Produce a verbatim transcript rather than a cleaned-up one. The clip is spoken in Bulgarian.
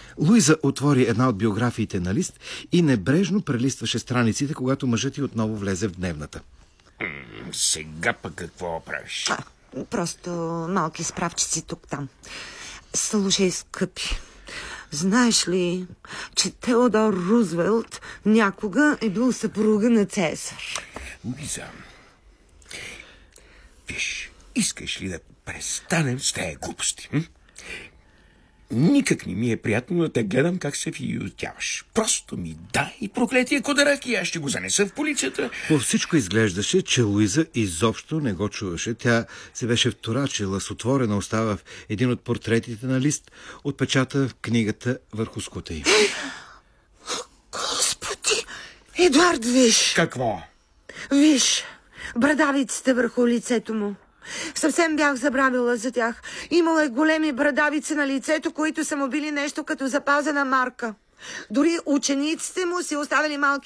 Луиза отвори една от биографиите на Лист и небрежно прелистваше страниците, когато мъжът й отново влезе в дневната. М- сега пък какво правиш? А, просто малки справчици тук-там. Слушай, скъпи, знаеш ли, че Теодор Рузвелт някога е бил съпруга на Цезар? Луиза, виж, искаш ли да престанем с тези глупости? М? Никак не ми е приятно да те гледам как се фиютяваш. Просто ми дай проклетия кодерак и аз ще го занеса в полицията. По всичко изглеждаше, че Луиза изобщо не го чуваше. Тя се беше вторачила с отворена уста в един от портретите на Лист, отпечата в книгата върху скута й. Господи! Едуард, виж! Какво? Виж, брадавиците върху лицето му. Съвсем бях забравила за тях. Имало е големи брадавици на лицето, които са му били нещо като запазена марка. Дори учениците му си оставили малки